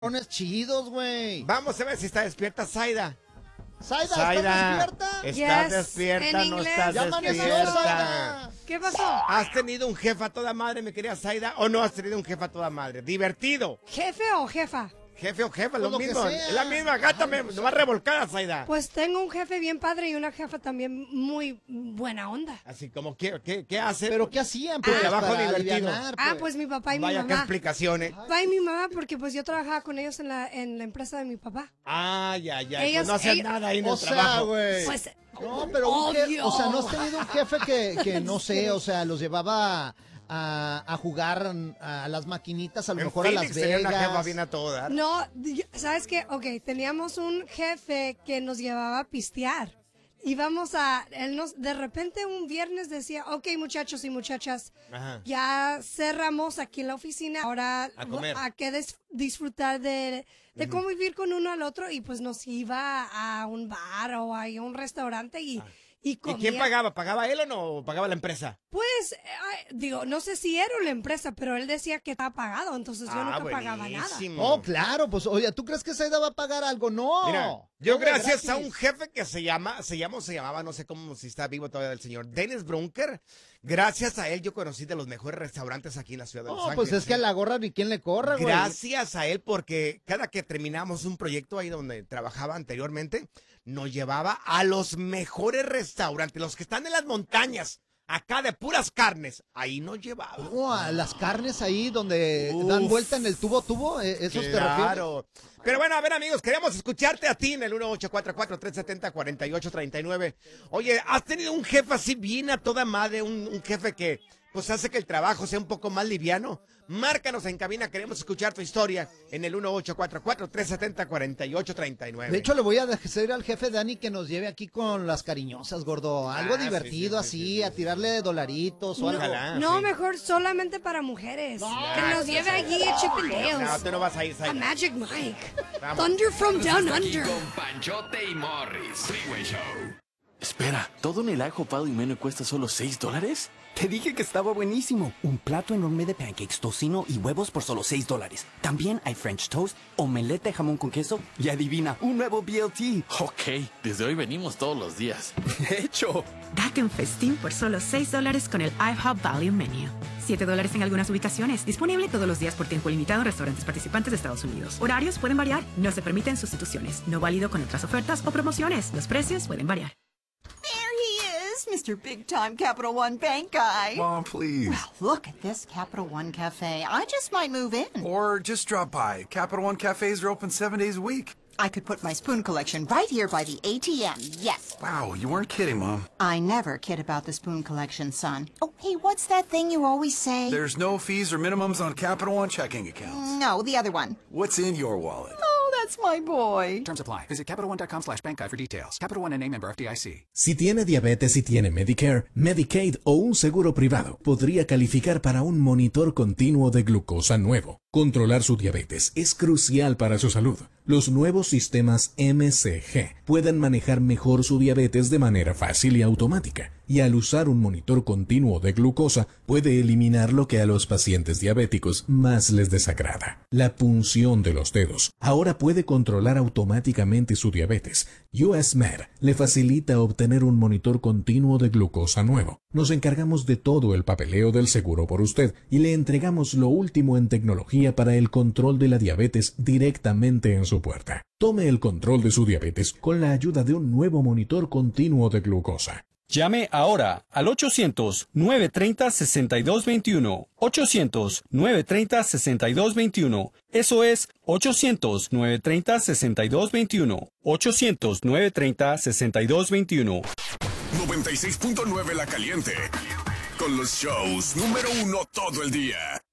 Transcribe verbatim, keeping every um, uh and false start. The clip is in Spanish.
chidos, güey. Vamos a ver si está despierta Zaida. Zaida, Zaida, ¿estás despierta? ¿estás Yes, despierta? en ¿No inglés. estás Ya amaneció, despierta? Zaida. ¿Qué pasó? ¿Has tenido un jefa a toda madre, mi querida Zaida? ¿O no has tenido un jefa a toda madre? ¿Divertido? ¿Jefe o jefa? Jefe o jefa, Pues lo, lo que mismo. sea. Es la misma gata, me, no va revolcada, Zaida. Pues tengo un jefe bien padre y una jefa también muy buena onda. Así como, ¿qué, qué, qué hace? ¿Pero qué hacían? Pues, trabajo para divertido. alivianar, Ah, pues mi papá y mi Vaya, qué mamá. explicaciones. Papá y mi mamá, porque pues yo trabajaba con ellos en la, en la empresa de mi papá. Ah, ya, ya. Ellos- pues no hacían ellos- nada ahí en O el sea, trabajo. güey. Pues, No, pero un jefe, obvio. o sea, ¿no has tenido un jefe que, que no sé, o sea, los llevaba a, a jugar a las maquinitas, a lo En mejor a Las Phoenix tenía Vegas? una jefa bien a todo dar. No, di- ¿sabes qué? Ok, teníamos un jefe que nos llevaba a pistear. Íbamos a, él nos, de repente un viernes decía, ok muchachos y muchachas, Ajá. ya cerramos aquí en la oficina, ahora A comer. a que des- disfrutar de, de convivir con uno al otro y pues nos iba a un bar o a un restaurante y, y ¿Y comía. quién pagaba? ¿Pagaba él o no? ¿O pagaba la empresa? Pues, eh, ay, digo, no sé si era la empresa, pero él decía que estaba pagado, entonces yo Ah, nunca pagaba nada. buenísimo. Oh, claro, pues, oye, ¿tú crees que Zaida va a pagar algo? No. Mira, yo No, de gracias a gratis. un jefe que se llama, se llama, o se llamaba, no sé cómo, si está vivo todavía el señor, Dennis Brunker, gracias a él yo conocí de los mejores restaurantes aquí en la ciudad de Los No, Ángeles. pues es que a ¿eh? la gorra ni quien le corra, güey. Gracias a él, porque cada que terminamos un proyecto ahí donde trabajaba anteriormente, nos llevaba a los mejores restaurantes, los que están en las montañas, acá de puras carnes, ahí nos llevaba. No, a las carnes ahí donde Uf. dan vuelta en el tubo tubo, ¿eh? ¿esos te refieres? Claro. Pero bueno, a ver, amigos, queremos escucharte a ti en el uno ocho cuatro cuatro, tres siete cero, cuatro ocho tres nueve. Oye, ¿has tenido un jefe así bien a toda madre? Un, un jefe que pues hace que el trabajo sea un poco más liviano. Márcanos en cabina, queremos escuchar tu historia en el uno ocho cuatro cuatro, tres siete cero, cuatro ocho tres nueve. De hecho, le voy a decir al jefe Dani que nos lleve aquí con las cariñosas, gordo. Algo Ah, sí, divertido sí, sí, así, sí, sí. a tirarle dolaritos o algo. Ojalá. No, sí. mejor solamente para mujeres. que nos lleve allí a Chippendales. No, tú no vas a ir, A Zaida. Magic Mike. Vamos. Thunder from Down Aquí Under. con Panchote y Morris. Freeway Show. Espera, ¿todo en el ajo palo y menú cuesta solo seis dólares? Te dije que estaba buenísimo. Un plato enorme de pancakes, tocino y huevos por solo seis dólares. También hay French toast, omelette de jamón con queso y adivina, un nuevo B L T. Ok, desde hoy venimos todos los días. De hecho, Date un festín por solo seis dólares con el IHOP Value Menu. siete dólares en algunas ubicaciones. Disponible todos los días por tiempo limitado en restaurantes participantes de Estados Unidos. Horarios pueden variar. No se permiten sustituciones. No válido con otras ofertas o promociones. Los precios pueden variar. There he is, Mister Big Time Capital One Bank Guy. Mom, please. Well, look at this Capital One Cafe. I just might move in. Or just drop by. Capital One cafes are open seven days a week. I could put my spoon collection right here by the A T M, yes. Wow, you weren't kidding, Mom. I never kid about the spoon collection, son. Oh, hey, what's that thing you always say? There's no fees or minimums on Capital One checking accounts. No, the other one. What's in your wallet? Oh, that's my boy. terms apply. Visit CapitalOne.com slash bank guy for details. Capital One N A member F D I C. Si tiene diabetes y tiene Medicare, Medicaid o un seguro privado, podría calificar para un monitor continuo de glucosa nuevo. Controlar su diabetes es crucial para su salud. Los nuevos sistemas M C G pueden manejar mejor su diabetes de manera fácil y automática, y al usar un monitor continuo de glucosa puede eliminar lo que a los pacientes diabéticos más les desagrada: la punción de los dedos. Ahora puede controlar automáticamente su diabetes. U S Med le facilita obtener un monitor continuo de glucosa nuevo. Nos encargamos de todo el papeleo del seguro por usted y le entregamos lo último en tecnología para el control de la diabetes directamente en su puerta. Tome el control de su diabetes con la ayuda de un nuevo monitor continuo de glucosa. Llame ahora al ochocientos, nueve treinta, sesenta y dos veintiuno. ochocientos, nueve treinta, sesenta y dos veintiuno. Eso es ochocientos, nueve treinta, sesenta y dos veintiuno. ochocientos, nueve treinta, sesenta y dos veintiuno. noventa y seis punto nueve La Caliente. Con los shows número uno todo el día.